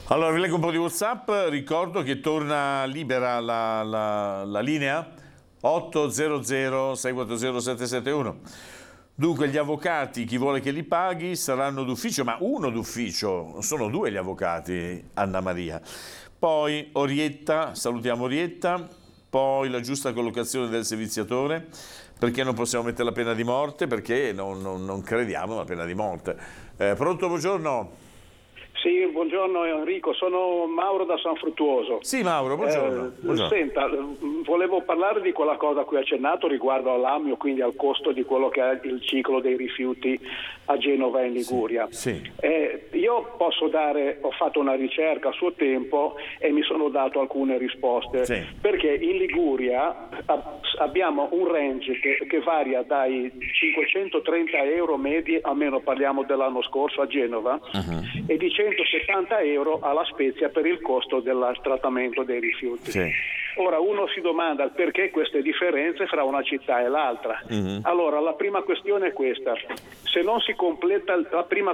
Allora, vi leggo un po' di WhatsApp, ricordo che torna libera la linea 800 640 771. Dunque, gli avvocati, chi vuole che li paghi, saranno d'ufficio, ma uno d'ufficio, non sono due gli avvocati, Anna Maria. Poi Orietta, salutiamo Orietta, poi la giusta collocazione del serviziatore, perché non possiamo mettere la pena di morte, perché non crediamo alla pena di morte. Pronto, buongiorno? Sì, buongiorno Enrico, sono Mauro da San Fruttuoso. Sì, Mauro, buongiorno. Buongiorno. Senta, volevo parlare di quella cosa a cui ho accennato riguardo all'AMIO, quindi al costo di quello che è il ciclo dei rifiuti a Genova e in Liguria. Sì. Io ho fatto una ricerca a suo tempo e mi sono dato alcune risposte, Sì. perché in Liguria abbiamo un range che varia dai 530 euro medi, almeno parliamo dell'anno scorso a Genova, e di 170 euro alla Spezia per il costo del trattamento dei rifiuti. Sì. Ora uno si domanda perché queste differenze fra una città e l'altra. Allora la prima questione è questa: se non si completa il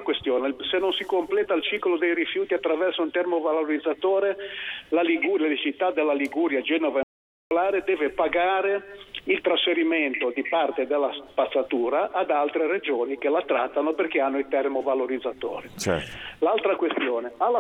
ciclo dei rifiuti attraverso un termovalorizzatore, la città della Liguria, Genova deve pagare il trasferimento di parte della spazzatura ad altre regioni che la trattano perché hanno i termovalorizzatori. Certo. L'altra questione: alla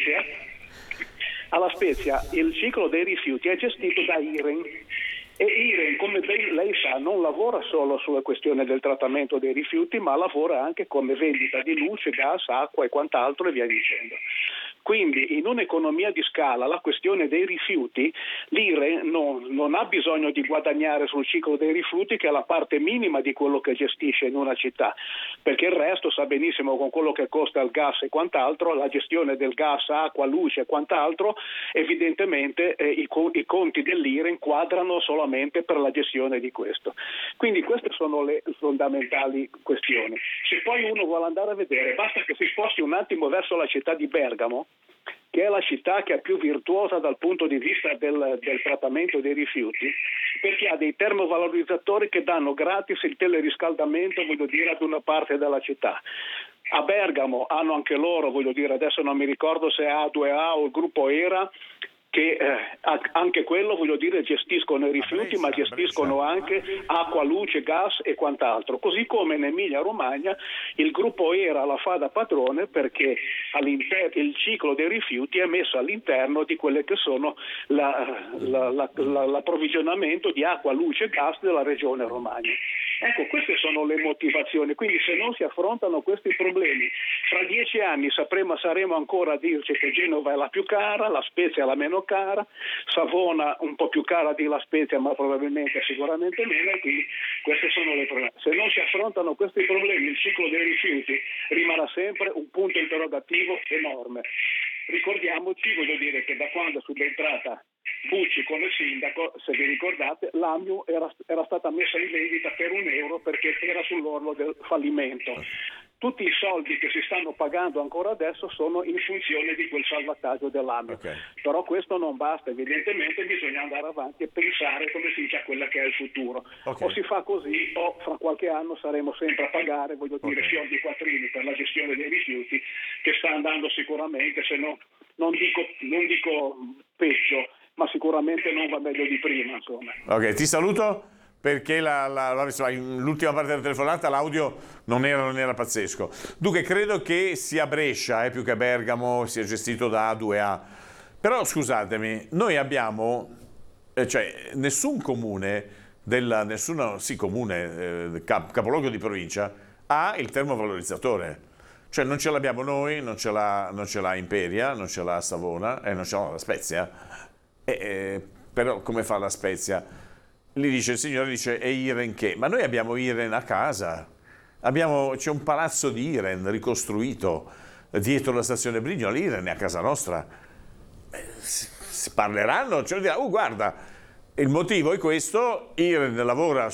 Spezia il ciclo dei rifiuti è gestito da IREN, e IREN, come lei sa, non lavora solo sulla questione del trattamento dei rifiuti, ma lavora anche come vendita di luce, gas, acqua e quant'altro e via dicendo. Quindi in un'economia di scala la questione dei rifiuti, l'IREN non ha bisogno di guadagnare sul ciclo dei rifiuti, che è la parte minima di quello che gestisce in una città, perché il resto sa benissimo con quello che costa il gas e quant'altro, la gestione del gas, acqua, luce e quant'altro, evidentemente i conti dell'IREN quadrano solamente per la gestione di questo. Quindi queste sono le fondamentali questioni. Se poi uno vuole andare a vedere, basta che si sposti un attimo verso la città di Bergamo, che è la città che è più virtuosa dal punto di vista del trattamento dei rifiuti, perché ha dei termovalorizzatori che danno gratis il teleriscaldamento, ad una parte della città. A Bergamo hanno anche loro, adesso non mi ricordo se è A2A o il gruppo ERA, che anche quello, gestiscono i rifiuti, ma gestiscono anche acqua, luce, gas e quant'altro. Così come in Emilia-Romagna il gruppo ERA la fa da padrone, perché il ciclo dei rifiuti è messo all'interno di quelle che sono l'approvvigionamento di acqua, luce e gas della regione Romagna. Ecco, queste sono le motivazioni. Quindi se non si affrontano questi problemi, fra 10 anni saremo ancora a dirci che Genova è la più cara, la Spezia è la meno cara, Savona un po' più cara di La Spezia, ma sicuramente meno, e quindi queste sono le problemi. Se non si affrontano questi problemi, il ciclo dei rifiuti rimarrà sempre un punto interrogativo enorme. Ricordiamoci, che da quando è subentrata Bucci come sindaco, se vi ricordate, l'AMIU era stata messa in vendita per €1 perché era sull'orlo del fallimento. Tutti i soldi che si stanno pagando ancora adesso sono in funzione di quel salvataggio dell'AMIU. Okay. Però questo non basta, evidentemente bisogna andare avanti e pensare, come si dice, a quella che è il futuro. Okay. O si fa così o fra qualche anno saremo sempre a pagare, fior di quattrini per la gestione dei rifiuti, che sta andando sicuramente, se no non dico peggio, ma sicuramente non va meglio di prima, insomma. Ok, ti saluto perché l'ultima parte della telefonata l'audio non era pazzesco. Dunque, credo che sia Brescia, più che Bergamo, sia gestito da A2A. Però scusatemi, noi abbiamo, nessun comune, capoluogo di provincia ha il termovalorizzatore. Cioè non ce l'abbiamo noi, non ce l'ha Imperia, non ce l'ha Savona e non ce l'ha la Spezia. Però come fa la Spezia? Il signore dice è IREN che? Ma noi abbiamo IREN a casa, c'è un palazzo di IREN ricostruito dietro la stazione Brignola, l'IREN è a casa nostra. Si parleranno, guarda, il motivo è questo: IREN lavora